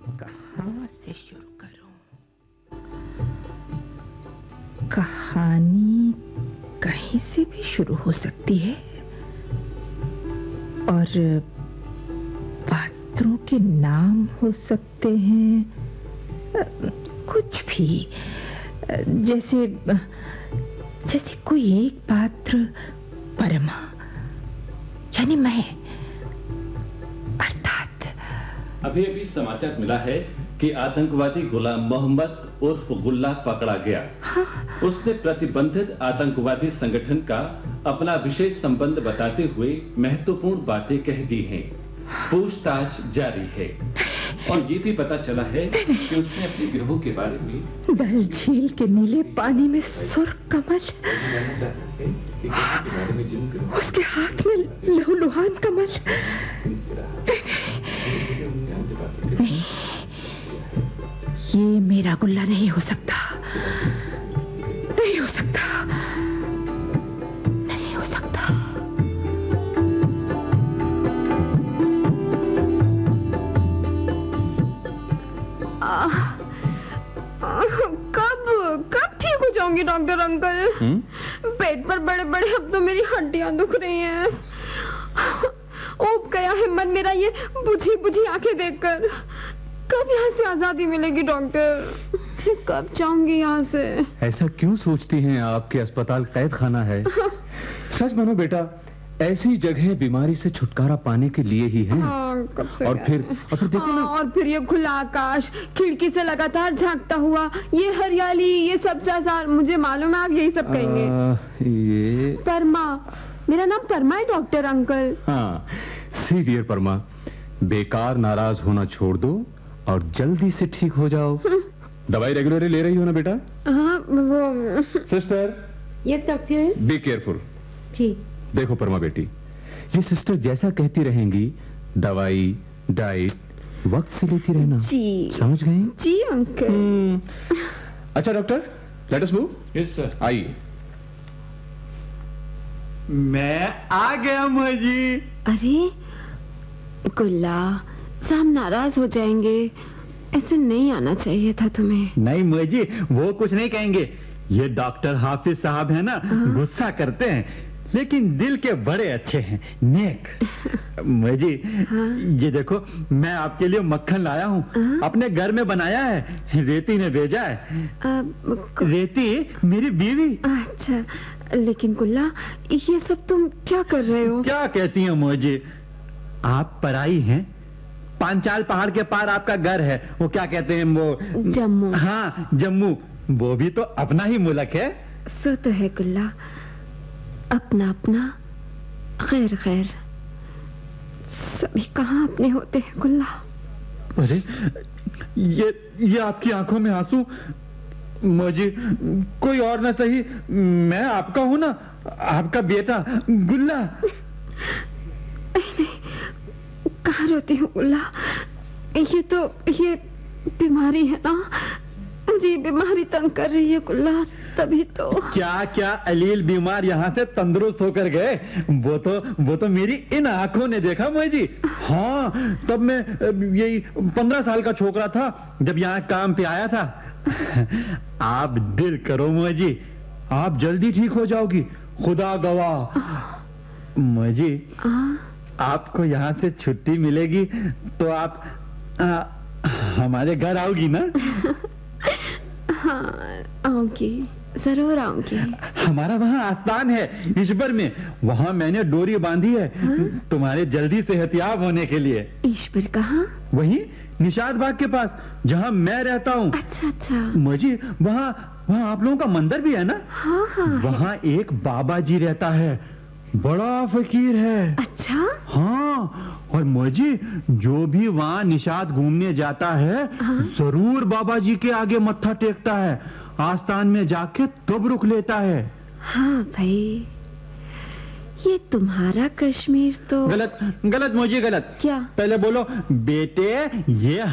कहाँ से शुरू करूं? कहानी कहीं से भी शुरू हो सकती है और पात्रों के नाम हो सकते हैं, कुछ भी। जैसे जैसे कोई एक पात्र परमा, यानी मैं, अर्थात अभी समाचार मिला है कि आतंकवादी गुलाम मोहम्मद उर्फ गुल्ला पकड़ा गया। हाँ? उसने प्रतिबंधित आतंकवादी संगठन का अपना विशेष संबंध बताते हुए महत्वपूर्ण बातें कह दी हैं। पूछताछ जारी है और ये भी पता चला है कि उसने अपने गिरोह के बारे में डल झील के नीले पानी में सुर्ख कमल, उसके हाथ में लहूलुहान कमल। नहीं, ये मेरा गुल्ला नहीं हो सकता, नहीं हो सकता, नहीं हो सकता। कब ठीक हो जाऊंगी डॉक्टर अंकल? पेट पर बड़े बड़े अब तो मेरी हड्डियां दुख रही हैं। उब गया हिम्मत मेरा ये बुझी बुझी आंखें देखकर। कब यहाँ से आजादी मिलेगी डॉक्टर? कब जाऊंगी यहाँ से? ऐसा क्यों सोचती हैं आप कि अस्पताल कैद खाना है? सच मानो बेटा, ऐसी जगह बीमारी से छुटकारा पाने के लिए ही हैं। कब से और फिर देखो ना, और फिर ये खुला आकाश, खिड़की से लगातार झांकता हुआ ये हरियाली, ये सब्ज़ाज़ार। मुझे मालूम है आप यही सब कहेंगे। ये परमा, मेरा नाम परमा है डॉक्टर अंकल। हाँ, सी डियर परमा, बेकार नाराज होना छोड़ दो और जल्दी से ठीक हो जाओ। दवाई रेगुलरली ले रही हो ना बेटा? हाँ, वो sister. Yes doctor. Be careful. जी। देखो परमा बेटी, ये सिस्टर जैसा कहती रहेंगी, दवाई डाइट वक्त से लेती रहना। जी समझ गई? जी अंकल। अच्छा doctor, let us move. Yes sir. आइए। मैं आ गया मुझे। अरे गुल्ला साहब नाराज हो जाएंगे, ऐसे नहीं आना चाहिए था तुम्हें। नहीं मुझे वो कुछ नहीं कहेंगे। ये डॉक्टर हाफिज साहब है ना, गुस्सा करते हैं लेकिन दिल के बड़े अच्छे हैं, नेक। मुझे ये देखो, मैं आपके लिए मक्खन लाया हूँ, अपने घर में बनाया है, रेती ने भेजा है। रेती मेरी बीवी। अच्छा, लेकिन गुल्ला ये सब तुम क्या कर रहे हो? क्या कहती हैं मुझे? आप पराई हैं। पांचाल पहाड़ के पार आपका घर है, वो क्या कहते हैं वो? जम्मू। हाँ जम्मू, वो भी तो अपना ही मुल्क है। सो तो है गुल्ला, अपना अपना खैर खैर, सभी कहाँ अपने होते हैं गुल्ला। अरे ये आपकी आंखों में आंसू। मुझे कोई और ना सही, मैं आपका हूं ना, आपका बेटा गुल्ला। कहाँ रोती हूँ गुल्ला? ये बीमारी है ना, मुझे बीमारी तंग कर रही है गुल्ला, तभी तो। क्या क्या अलील बीमार यहाँ से तंदुरुस्त होकर गए, वो तो मेरी इन आंखों ने देखा मुझे। हाँ, तब मैं यही 15 साल का छोकरा था जब यहाँ काम पे आया था। आप दिल करो मुझे, आप जल्दी ठीक हो जाओगी, खुदा गवाह। मुझे आपको यहाँ से छुट्टी मिलेगी तो आप हमारे घर आओगी ना? हाँ आऊंगी, जरूर आऊंगी। हमारा वहाँ आस्थान है ईश्वर में, वहाँ मैंने डोरी बांधी है। तुम्हारे जल्दी सेहतियाब होने के लिए। ईश्वर कहाँ? वही निषाद बाग के पास जहाँ मैं रहता हूँ। अच्छा अच्छा। मुझे वहाँ आप लोगों का मंदिर भी है ना? हाँ हाँ। वहाँ एक बाबा जी रहता है, बड़ा फकीर है। अच्छा। हाँ, और मुझे जो भी वहाँ निषाद घूमने जाता है, जरूर बाबा जी के आगे मत्था टेकता है, आस्थान में जाके तब रुक लेता है। हाँ भाई, ये तुम्हारा कश्मीर तो गलत मुझे गलत। क्या? पहले बोलो बेटे, ये